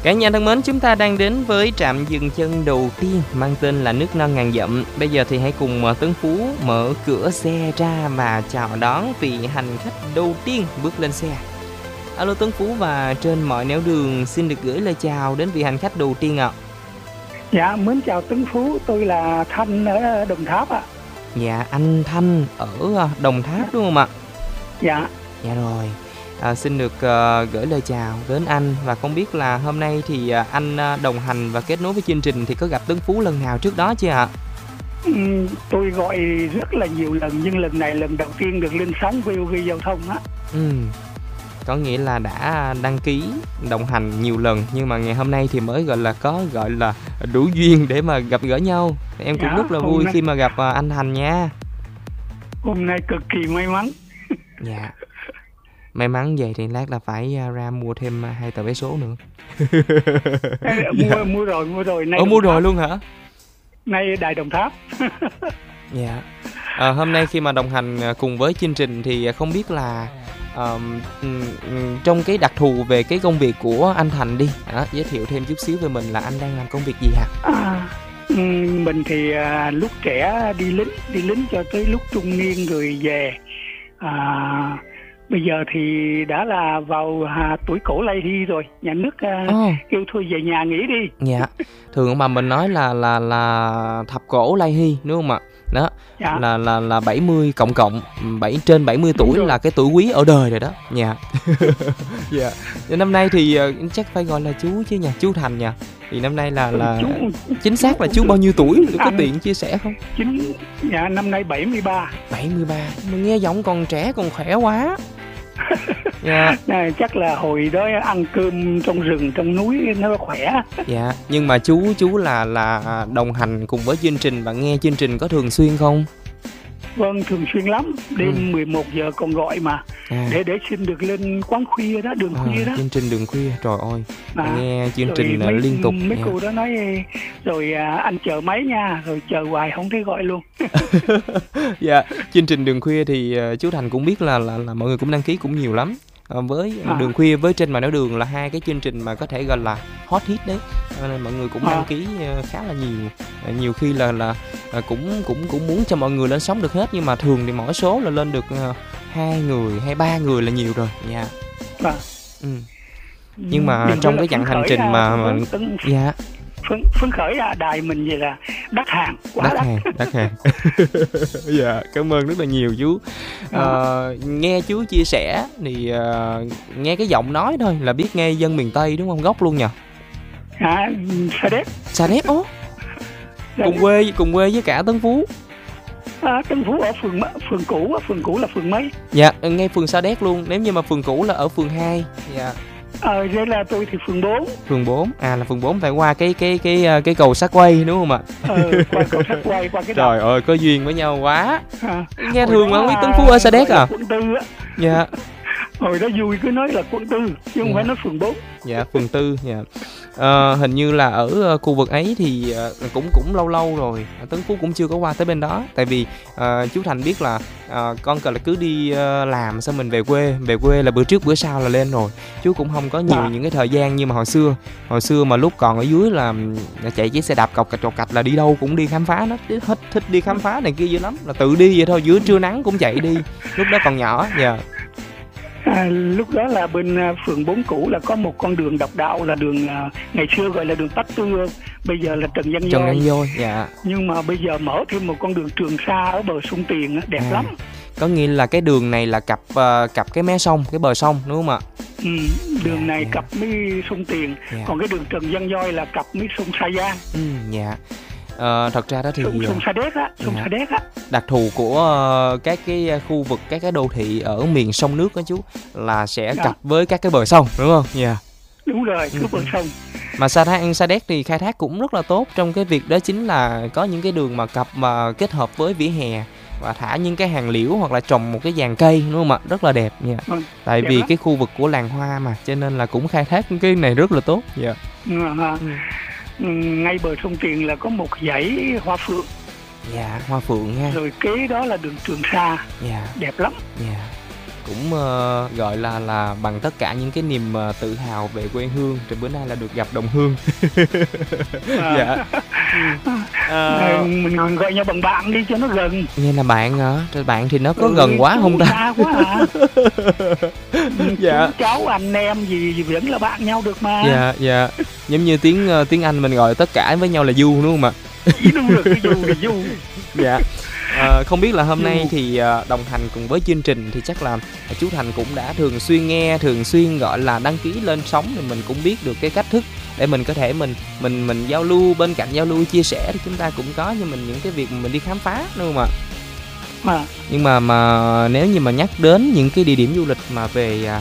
Cả nhà thân mến, chúng ta đang đến với trạm dừng chân đầu tiên mang tên là nước non ngàn dặm. Bây giờ thì hãy cùng Tấn Phú mở cửa xe ra và chào đón vị hành khách đầu tiên bước lên xe. Alo Tấn Phú, và trên mọi nẻo đường xin được gửi lời chào đến vị hành khách đầu tiên ạ. Dạ, mến chào Tấn Phú, tôi là Thanh ở Đồng Tháp ạ. Dạ, anh Thanh ở Đồng Tháp đúng không ạ? Dạ. Dạ rồi. Xin được gửi lời chào đến anh, và không biết là hôm nay thì anh đồng hành và kết nối với chương trình thì có gặp Tấn Phú lần nào trước đó chưa ạ? Tôi gọi rất là nhiều lần, nhưng lần này lần đầu tiên được lên sóng VOV Giao thông á. Có nghĩa là đã đăng ký đồng hành nhiều lần, nhưng mà ngày hôm nay thì mới gọi là đủ duyên để mà gặp gỡ nhau. Em cũng rất là vui khi mà gặp anh Thành nha. Hôm nay cực kỳ may mắn. Dạ. May mắn vậy thì lát là phải ra mua thêm 2 tờ vé số nữa. Mua rồi. Mua rồi luôn hả? Nay Đài Đồng Tháp. Dạ. Hôm nay khi mà đồng hành cùng với chương trình thì không biết là trong cái đặc thù về cái công việc của anh Thành đi, giới thiệu thêm chút xíu về mình là anh đang làm công việc gì hả? Mình thì lúc trẻ đi lính cho tới lúc trung niên rồi về. Bây giờ thì đã là vào tuổi cổ lay thi rồi, nhà nước kêu thôi về nhà nghỉ đi. Dạ. Thường mà mình nói là thập cổ lay hy đúng không ạ? Đó. Dạ. Là 70 cộng trên 70 tuổi là cái tuổi quý ở đời rồi đó. Dạ. Dạ. Năm nay thì chắc phải gọi là chú chứ nha, chú Thành nha. Thì năm nay là chú, chính xác là chú bao nhiêu tuổi, có tiện chia sẻ không? Dạ, năm nay 73. 73. Mình nghe giọng còn trẻ, còn khỏe quá. Yeah. Chắc là hồi đó ăn cơm trong rừng trong núi nó khỏe. Dạ. Nhưng mà chú là đồng hành cùng với chương trình và nghe chương trình có thường xuyên không? Vâng, thường xuyên lắm. Đêm 11 giờ còn gọi mà. Để xin được lên quán khuya đó, đường khuya đó. Chương trình đường khuya, trời ơi. Nghe chương trình liên tục. Mấy cô đó nói rồi anh chờ máy nha, rồi chờ hoài không thấy gọi luôn. Dạ, chương trình đường khuya thì chú Thành cũng biết là mọi người cũng đăng ký cũng nhiều lắm. Với đường khuya với trên mà nẻo đường là hai cái chương trình mà có thể gọi là hot hit đấy, nên mọi người cũng đăng ký khá là nhiều khi là cũng muốn cho mọi người lên sóng được hết, nhưng mà thường thì mỗi số là lên được 2 người hay 3 người là nhiều rồi. Dạ. Nhưng mà trong cái chặng hành trình mà dạ phấn khởi đài mình vậy là đắt hàng quá. Đắt hàng. Dạ, cảm ơn rất là nhiều chú. Nghe chú chia sẻ thì nghe cái giọng nói thôi là biết nghe dân miền Tây đúng không, gốc luôn nhỉ? Sa Đéc cùng quê với cả Tấn Phú. Tấn Phú ở phường cũ là phường mấy? Dạ, ngay phường Sa Đéc luôn. Nếu như mà phường cũ là ở phường 2. Dạ. Vậy là tôi thì phường 4. Phường 4, là phường 4 phải qua cái cầu Sắt Quay đúng không ạ? Qua cầu Sắt Quay, qua cái trời ơi, có duyên với nhau quá. Nghe thường mà không biết Tấn Phú ở Sa Đéc à? Quận 4 á. Dạ. Hồi đó vui cứ nói là quận 4 chứ không phải nói phường 4. Dạ, phường 4. Dạ. Hình như là ở khu vực ấy thì cũng lâu rồi Tấn Phú cũng chưa có qua tới bên đó. Tại vì chú Thành biết là con là cứ đi làm xong mình về quê là bữa trước bữa sau là lên rồi. Chú cũng không có nhiều những cái thời gian như mà hồi xưa mà lúc còn ở dưới là chạy chiếc xe đạp cọc cạch là đi đâu cũng đi khám phá. Nó thích đi khám phá này kia dữ lắm, là tự đi vậy thôi, dưới trưa nắng cũng chạy đi, lúc đó còn nhỏ. Dạ. Lúc đó là bên phường 4 cũ là có một con đường độc đạo là đường ngày xưa gọi là đường Pasteur, bây giờ là Trần Văn Dôi. Dạ. Nhưng mà bây giờ mở thêm một con đường Trường Sa ở bờ sông Tiền đẹp lắm. Có nghĩa là cái đường này là cặp cái mé sông, cái bờ sông đúng không ạ? Đường này cặp với sông Tiền, còn cái đường Trần Văn Dôi là cặp với sông Sa Giang. Dạ. Thật ra đó thì sông Sa Đéc á. Đặc thù của các cái khu vực, các cái đô thị ở miền sông nước đó chú, là sẽ cặp với các cái bờ sông đúng không? Dạ. Đúng rồi, cứ bờ sông. Mà Sa Đéc thì khai thác cũng rất là tốt trong cái việc đó, chính là có những cái đường mà cặp mà kết hợp với vỉa hè và thả những cái hàng liễu hoặc là trồng một cái dàn cây đúng không ạ? Rất là đẹp nha. Tại vì cái khu vực của làng hoa mà, cho nên là cũng khai thác cái này rất là tốt. Dạ. Ngay bờ sông Tiền là có một dãy hoa phượng. Dạ, hoa phượng nha. Rồi kế đó là đường Trường Sa. Dạ. Đẹp lắm. Dạ. cũng gọi là bằng tất cả những cái niềm tự hào về quê hương, rồi bữa nay là được gặp đồng hương. Dạ. Mình còn gọi nhau bằng bạn đi cho nó gần. Nghe là bạn hả? Rồi bạn thì nó có gần quá không ta? Xa quá à. Dạ. Chú cháu anh em gì vẫn là bạn nhau được mà. Dạ. Giống như tiếng Anh mình gọi tất cả với nhau là du, đúng không ạ? Đúng rồi, cái du. Dạ. Không biết là hôm nay thì đồng hành cùng với chương trình thì chắc là chú Thành cũng đã thường xuyên gọi là đăng ký lên sóng, thì mình cũng biết được cái cách thức để mình có thể mình giao lưu, bên cạnh giao lưu chia sẻ thì chúng ta cũng có như mình những cái việc mà mình đi khám phá, đúng không ạ? Nhưng mà nếu như mà nhắc đến những cái địa điểm du lịch mà về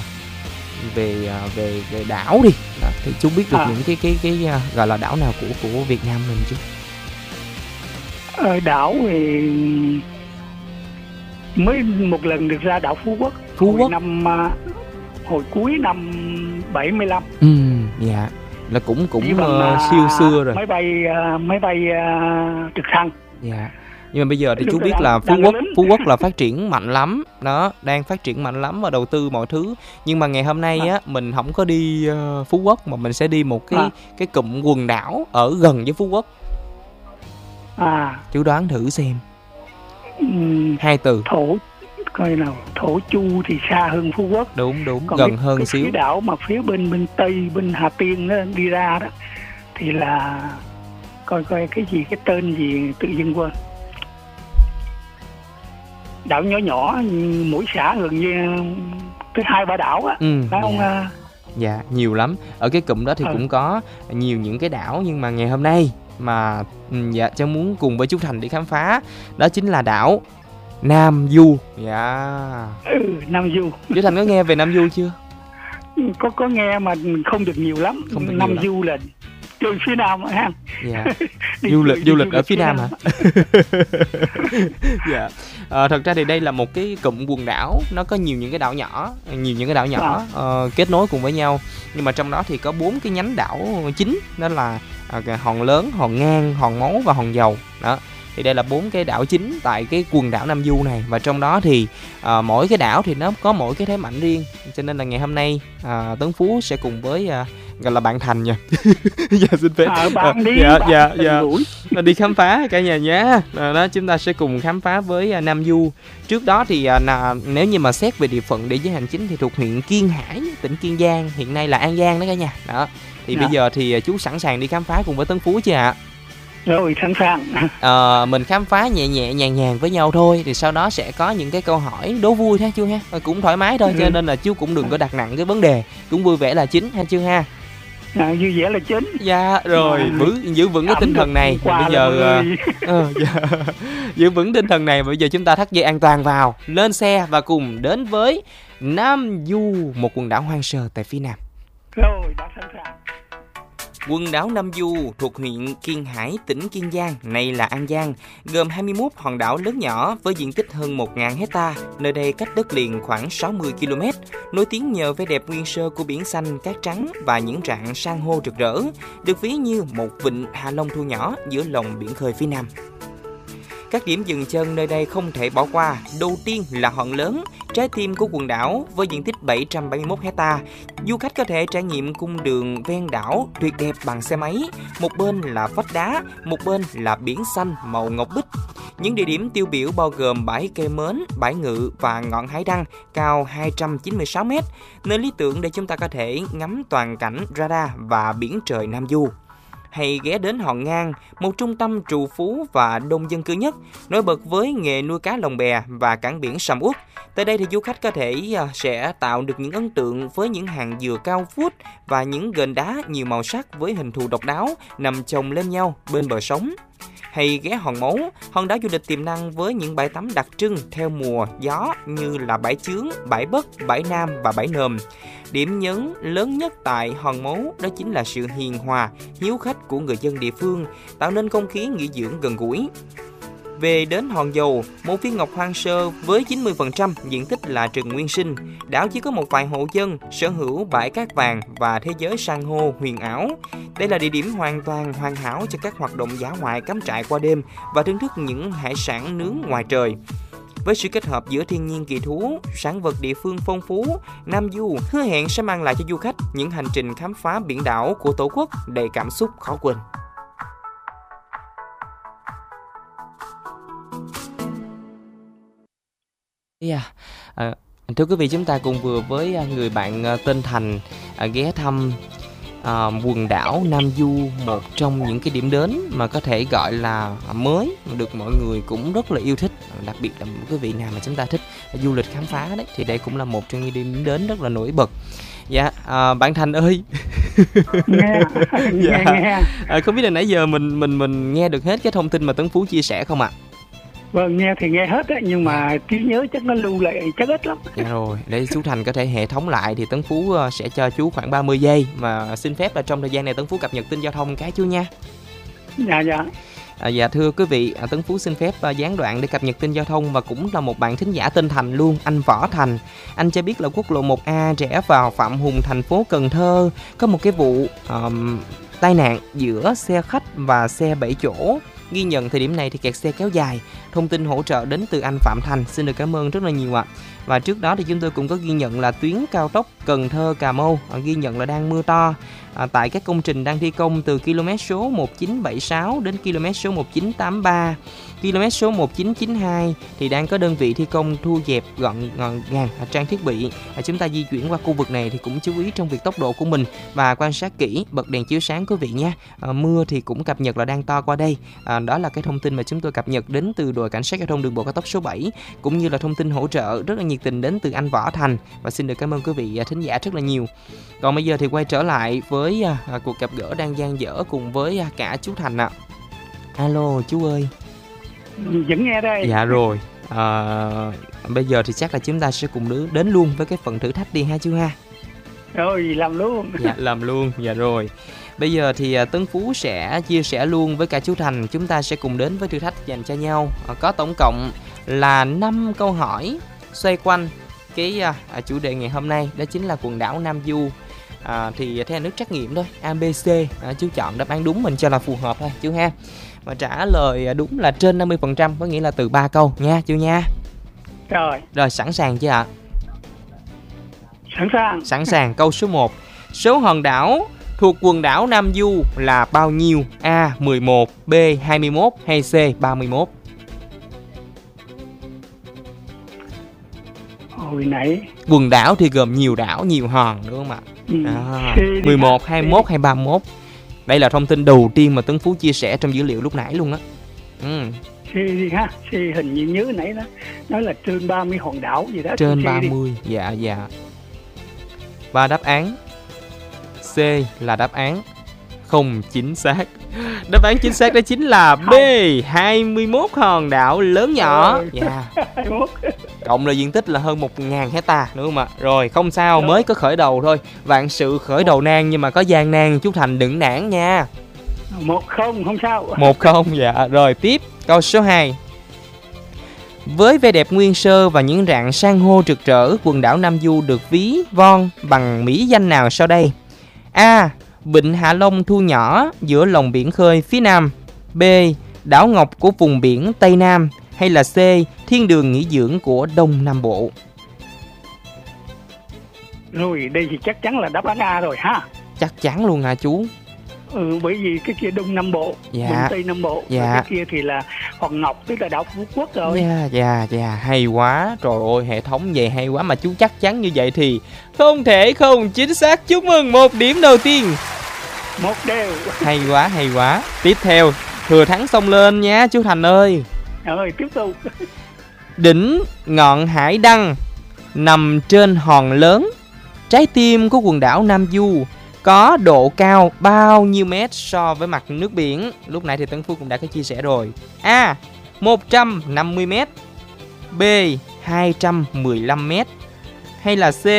đảo đi đó, thì chú biết được những cái gọi là đảo nào của Việt Nam mình chứ? Đảo thì mới một lần được ra đảo Phú Quốc. Hồi cuối năm 75. Dạ. Là cũng siêu xưa rồi. Máy bay trực thăng. Dạ. Nhưng mà bây giờ thì chú biết là Phú Quốc là phát triển mạnh lắm đó, đang phát triển mạnh lắm và đầu tư mọi thứ. Nhưng mà ngày hôm nay á mình không có đi Phú Quốc, mà mình sẽ đi một cái cụm quần đảo ở gần với Phú Quốc. Chú đoán thử xem. 2 từ. Thổ Chu thì xa hơn Phú Quốc. Đúng. Còn gần hơn xíu. Cái đảo mà phía bên Tây, bên Hà Tiên đó, đi ra đó thì là coi cái tên gì tự dưng quên. Đảo nhỏ mỗi xã gần như tới 2-3 đảo á. Phải không? Dạ, nhiều lắm. Ở cái cụm đó thì cũng có nhiều những cái đảo, nhưng mà ngày hôm nay mà dạ cháu muốn cùng với chú Thành đi khám phá đó chính là đảo Nam Du. Dạ. Nam Du. Chú Thành có nghe về Nam Du chưa? Có nghe mà không được nhiều lắm. Nam Du là trên phía Nam ha. Dạ. Du lịch ở phía Nam hả? Dạ. Thật ra thì đây là một cái cụm quần đảo, nó có nhiều những cái đảo nhỏ kết nối cùng với nhau. Nhưng mà trong đó thì có 4 cái nhánh đảo chính, đó là Hòn Lớn, Hòn Ngang, Hòn Máu và Hòn Dầu. Đó. Thì đây là 4 cái đảo chính tại cái quần đảo Nam Du này, và trong đó thì mỗi cái đảo thì nó có mỗi cái thế mạnh riêng, cho nên là ngày hôm nay Tấn Phú sẽ cùng với gọi là bạn Thành nha. Dạ xin phép. Bạn đi. Dạ. Đi khám phá cả nhà nhé. Đó, chúng ta sẽ cùng khám phá với Nam Du. Trước đó thì nếu như mà xét về địa phận địa giới hành chính thì thuộc huyện Kiên Hải, tỉnh Kiên Giang, hiện nay là An Giang đó cả nhà. Đó. Thì bây giờ thì chú sẵn sàng đi khám phá cùng với Tấn Phú chưa ạ? Rồi, sẵn sàng. Mình khám phá nhẹ nhàng với nhau thôi, thì sau đó sẽ có những cái câu hỏi đố vui ha chú ha, cũng thoải mái thôi, cho nên là chú cũng đừng có đặt nặng cái vấn đề, cũng vui vẻ là chính ha chú ha. Vui vẻ là chính. Dạ rồi, giữ vững cái tinh thần này. Bây giờ giữ vững tinh thần này, bây giờ chúng ta thắt dây an toàn vào, lên xe và cùng đến với Nam Du, một quần đảo hoang sơ tại phía Nam. Rồi, đã sẵn sàng. Quần đảo Nam Du thuộc huyện Kiên Hải, tỉnh Kiên Giang, nay là An Giang, gồm 21 hòn đảo lớn nhỏ với diện tích hơn 1.000 hecta. Nơi đây cách đất liền khoảng 60 km, nổi tiếng nhờ vẻ đẹp nguyên sơ của biển xanh, cát trắng và những rạn san hô rực rỡ, được ví như một vịnh Hạ Long thu nhỏ giữa lòng biển khơi phía Nam. Các điểm dừng chân nơi đây không thể bỏ qua. Đầu tiên là Hòn Lớn, trái tim của quần đảo với diện tích 771 hecta. Du khách có thể trải nghiệm cung đường ven đảo tuyệt đẹp bằng xe máy. Một bên là vách đá, một bên là biển xanh màu ngọc bích. Những địa điểm tiêu biểu bao gồm bãi Cây Mến, bãi Ngự và ngọn Hải Đăng cao 296 m, nơi lý tưởng để chúng ta có thể ngắm toàn cảnh radar và biển trời Nam Du. Hay ghé đến Hòn Ngang, một trung tâm trù phú và đông dân cư nhất, nổi bật với nghề nuôi cá lồng bè và cảng biển sầm uất. Tại đây thì du khách có thể sẽ tạo được những ấn tượng với những hàng dừa cao vút và những ghềnh đá nhiều màu sắc với hình thù độc đáo nằm chồng lên nhau bên bờ sóng. Hay ghé Hòn Máu, hòn đảo du lịch tiềm năng với những bãi tắm đặc trưng theo mùa gió như là bãi Chướng, bãi Bất, bãi Nam và bãi Nồm. Điểm nhấn lớn nhất tại Hòn Máu đó chính là sự hiền hòa, hiếu khách của người dân địa phương, tạo nên không khí nghỉ dưỡng gần gũi. Về đến Hòn Dầu, một viên ngọc hoang sơ với 90% diện tích là rừng nguyên sinh. Đảo chỉ có một vài hộ dân, sở hữu bãi cát vàng và thế giới san hô huyền ảo. Đây là địa điểm hoàn toàn hoàn hảo cho các hoạt động dã ngoại cắm trại qua đêm và thưởng thức những hải sản nướng ngoài trời. Với sự kết hợp giữa thiên nhiên kỳ thú, sản vật địa phương phong phú, Nam Du hứa hẹn sẽ mang lại cho du khách những hành trình khám phá biển đảo của Tổ quốc đầy cảm xúc khó quên. Thưa quý vị, chúng ta cùng vừa với người bạn tên Thành ghé thăm quần đảo Nam Du, một trong những cái điểm đến mà có thể gọi là mới, được mọi người cũng rất là yêu thích, đặc biệt là quý vị nào mà chúng ta thích du lịch khám phá đấy, thì đây cũng là một trong những điểm đến rất là nổi bật. Dạ, bạn Thành ơi. Nghe. Không biết là nãy giờ mình nghe được hết cái thông tin mà Tấn Phú chia sẻ không ạ? Vâng, nghe thì nghe hết đấy, nhưng mà trí nhớ chắc nó lưu lại chắc ít lắm. Dạ rồi, để chú Thành có thể hệ thống lại thì Tấn Phú sẽ cho chú khoảng 30 giây. Mà xin phép là trong thời gian này Tấn Phú cập nhật tin giao thông cái chú nha. Dạ. Dạ thưa quý vị, Tấn Phú xin phép gián đoạn để cập nhật tin giao thông, và cũng là một bạn thính giả tên Thành luôn, anh Võ Thành. Anh cho biết là quốc lộ 1A rẽ vào Phạm Hùng, thành phố Cần Thơ, có một cái vụ tai nạn giữa xe khách và xe 7 chỗ. Ghi nhận thời điểm này thì kẹt xe kéo dài. Thông tin hỗ trợ đến từ anh Phạm Thành, xin được cảm ơn rất là nhiều ạ. Và trước đó thì chúng tôi cũng có ghi nhận là tuyến cao tốc Cần Thơ Cà Mau ghi nhận là đang mưa to tại các công trình đang thi công từ km số 1976 đến km số 1983. Km số 1992 thì đang có đơn vị thi công thu dẹp gọn gàng trang thiết bị. Chúng ta di chuyển qua khu vực này thì cũng chú ý trong việc tốc độ của mình và quan sát kỹ, bật đèn chiếu sáng quý vị nhé. Mưa thì cũng cập nhật là đang to qua đây. Đó là cái thông tin mà chúng tôi cập nhật đến từ đội cảnh sát giao thông đường bộ cao tốc số 7, cũng như là thông tin hỗ trợ rất là nhiệt tình đến từ anh Võ Thành, và xin được cảm ơn quý vị thính giả rất là nhiều. Còn bây giờ thì quay trở lại với cuộc gặp gỡ đang dang dở cùng với cả chú Thành ạ. Alo chú ơi. Vẫn nghe đây. Dạ rồi. Bây giờ thì chắc là chúng ta sẽ cùng đến luôn với cái phần thử thách đi ha chú ha. Rồi làm luôn. Dạ làm luôn. Dạ rồi. Bây giờ thì Tấn Phú sẽ chia sẻ luôn với cả chú Thành. Chúng ta sẽ cùng đến với thử thách dành cho nhau. Có tổng cộng là 5 câu hỏi xoay quanh cái chủ đề ngày hôm nay, đó chính là quần đảo Nam Du. Thì theo nước trắc nghiệm thôi, ABC, chú chọn đáp án đúng mình cho là phù hợp thôi chú ha. Mà trả lời đúng là trên 50%, có nghĩa là từ 3 câu nha chú nha. Rồi sẵn sàng chưa ạ? Sẵn sàng. Câu số 1. Số hòn đảo thuộc quần đảo Nam Du là bao nhiêu? A 11, B 21 hay C 31? Hồi nãy quần đảo thì gồm nhiều đảo, nhiều hòn đúng không ạ? 11, 21 hay 31? Đây là thông tin đầu tiên mà Tấn Phú chia sẻ trong dữ liệu lúc nãy luôn á. C đi ha. C hình như nhớ nãy đó nói là trên 30 hòn đảo gì đó. Trên 30. Dạ. Và đáp án C là đáp án không chính xác. Đáp án chính xác đó chính là B 21 hòn đảo lớn nhỏ. Dạ. Cộng là diện tích là hơn 1.000 hectare đúng không ạ? Rồi không sao, mới có khởi đầu thôi. Vạn sự khởi đầu nan nhưng mà có gian nan, chú Thành đừng nản nha. 1-0 không sao. 1-0. Dạ. Rồi tiếp câu số 2. Với vẻ đẹp nguyên sơ và những rạn san hô rực rỡ, quần đảo Nam Du được ví von bằng mỹ danh nào sau đây? A. Vịnh Hạ Long thu nhỏ giữa lòng biển khơi phía Nam. B. Đảo ngọc của vùng biển Tây Nam. Hay là C. Thiên đường nghỉ dưỡng của Đông Nam Bộ? Rồi đây thì chắc chắn là đáp án A rồi ha. Chắc chắn luôn hả chú? Bởi vì cái kia Đông Nam Bộ, dạ. Tây Nam Bộ, dạ. Cái kia thì là Hòn Ngọc, tức là đảo Phú Quốc rồi. Dạ, hay quá. Trời ơi, hệ thống vậy hay quá. Mà chú chắc chắn như vậy thì không thể không chính xác. Chúc mừng 1 điểm đầu tiên. 1 đều. Hay quá. Tiếp theo, thừa thắng xông lên nhé chú Thành ơi. Rồi, tiếp tục. Đỉnh ngọn Hải Đăng nằm trên hòn lớn, trái tim của quần đảo Nam Du, có độ cao bao nhiêu mét so với mặt nước biển? Lúc nãy thì Tấn Phú cũng đã có chia sẻ rồi. A 150 mét, B 215 mét, hay là C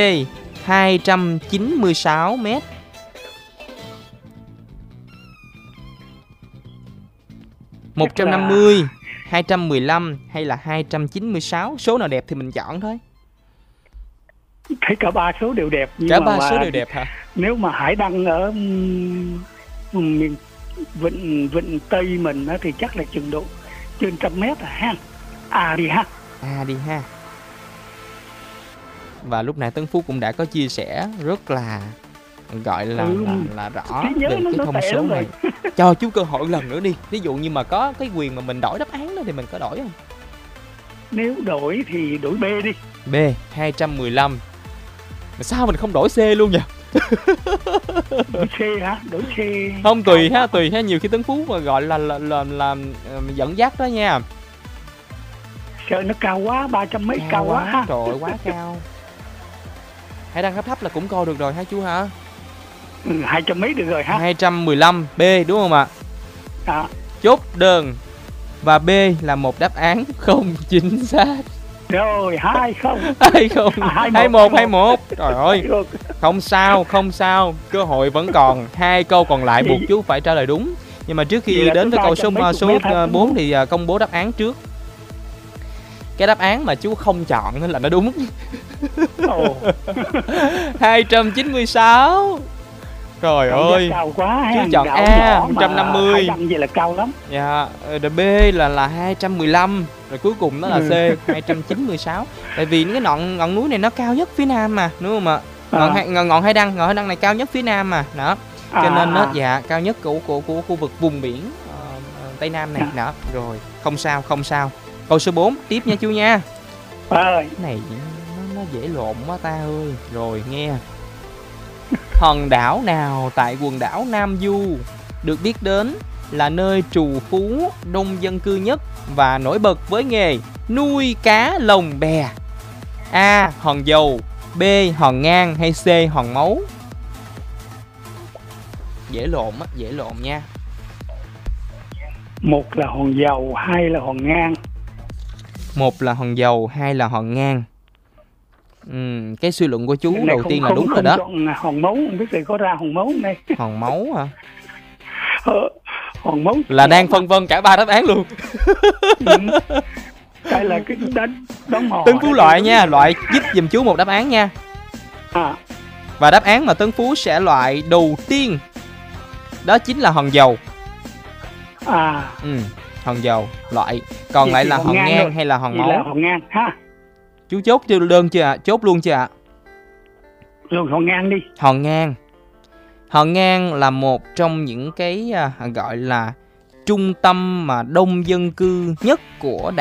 296 mét? Chắc 150, là... 215 hay là 296? Số nào đẹp thì mình chọn thôi. Thấy cả 3 số đều đẹp. Nhưng cả 3 số đều đẹp hả? Nếu mà Hải Đăng ở miền vịnh Tây mình thì chắc là chừng độ trên 100 mét ha. Đi ha. A đi ha. Và lúc nãy Tấn Phú cũng đã có chia sẻ rất là gọi là rõ về cái thông số này. Cho chú cơ hội lần nữa đi. Ví dụ như mà có cái quyền mà mình đổi đáp án đó thì mình có đổi không? Nếu đổi thì đổi B đi. B 215. Mà sao mình không đổi C luôn nhỉ? Đổi C hả? Đổi C. Không, tùy ha, nhiều khi Tấn Phú mà gọi là dẫn dắt đó nha. Trời, nó cao quá, 300 mấy cao quá ha. Trời ơi, quá cao. Hãy đăng thấp là cũng coi được rồi hả chú hả? 200 mấy được rồi ha. 215 B đúng không ạ? Chốt đơn. Và B là một đáp án không chính xác. Rồi 20 21. Trời ơi. Không sao. Cơ hội vẫn còn. 2 câu còn lại buộc chú phải trả lời đúng. Nhưng mà trước khi đến với câu số 4 thì công bố đáp án trước. Cái đáp án mà chú không chọn là nó đúng. 296. Trời ơi, cao quá, chú chọn A 150. Vậy là cao lắm. Dạ, rồi B là 215. Rồi cuối cùng nó là C 296. Tại vì cái ngọn núi này nó cao nhất phía Nam mà, đúng không ạ? Ngọn Hải Đăng này cao nhất phía Nam mà, đó. Cho nên nó cao nhất của khu vực vùng biển Tây Nam này, đó. Rồi, không sao. Câu số 4 tiếp nha chú nha. Cái này nó dễ lộn quá ta ơi. Rồi nghe. Hòn đảo nào tại quần đảo Nam Du được biết đến là nơi trù phú đông dân cư nhất và nổi bật với nghề nuôi cá lồng bè? A. Hòn Dầu, B. Hòn Ngang hay C. Hòn Máu? Dễ lộn nha. Một là Hòn Dầu, 2 là Hòn Ngang. Một là Hòn Dầu, 2 là Hòn Ngang. Cái suy luận của chú đầu tiên là đúng rồi đó. Hòn Máu, không biết thì có ra Hòn Máu đây. Hòn Máu hả? Hòn Máu là đang phân vân cả 3 đáp án luôn. Đây là cái đón mò. Tấn Phú loại nha, loại giúp giùm chú một đáp án nha. Và đáp án mà Tấn Phú sẽ loại đầu tiên đó chính là Hòn Dầu. Hòn Dầu loại. Còn lại là Hòn Ngang rồi, hay là Hòn Máu? Là Hòn Ngang ha. Chú chốt đơn chưa ạ? Chốt luôn chưa ạ? Luôn Hòn Ngang đi. Hòn Ngang là một trong những cái gọi là trung tâm mà đông dân cư nhất của